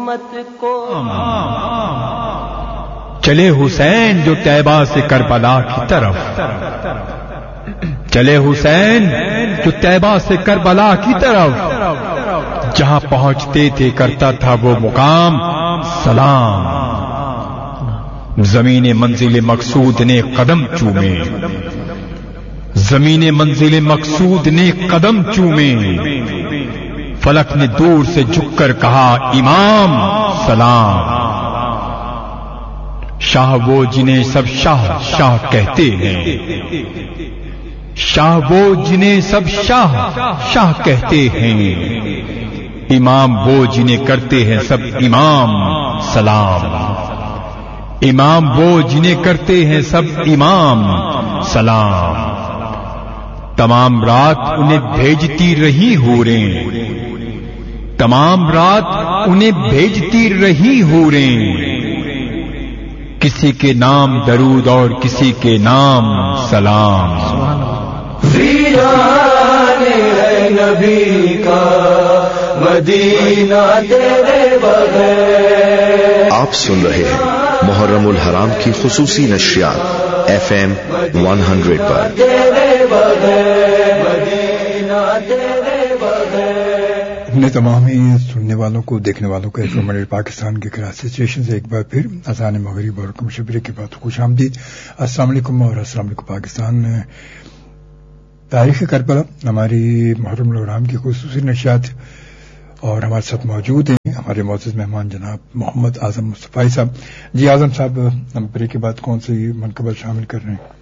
امت کو. چلے حسین جو طیبہ سے کربلا کی طرف، چلے حسین جو طیبہ سے کربلا کی طرف، جہاں پہنچتے تھے کرتا تھا وہ مقام سلام. زمین منزل مقصود نے قدم چومے، زمین منزل مقصود نے قدم چومے، فلک نے دور سے جھک کر کہا امام سلام. شاہ وہ جنہیں سب شاہ شاہ کہتے ہیں، شاہ وہ جنہیں سب شاہ شاہ کہتے ہیں، امام وہ جنہیں کرتے ہیں سب امام سلام. امام وہ جنہیں کرتے ہیں سب امام سلام. تمام رات انہیں بھیجتی رہی حوریں، تمام رات انہیں بھیجتی رہی حوریں، کسی کے نام درود اور کسی کے نام سلام. ویران ہے نبی کا مدینہ تیرے بغیر. آپ سن رہے ہیں محرم الحرام کی خصوصی نشریات FM 100 پر. تیرے بغیر مدینہ تیرے بغیر. اپنے تمام ہی سننے والوں کو، دیکھنے والوں کو ایفرام پاکستان کے کراچی اسٹیشن سے ایک بار پھر اذان مغرب اور حکم شبیرہ کے بعد خوش آمدید. السلام علیکم اور السلام علیکم پاکستان. تاریخ کربلا ہماری محرم الحرام کی خصوصی نشریات، اور ہمارے ساتھ موجود ہیں ہمارے معزز مہمان جناب محمد اعظم مصطفی صاحب. جی اعظم صاحب، ہم بریک کے بعد کون سی منقبت شامل کر رہے ہیں؟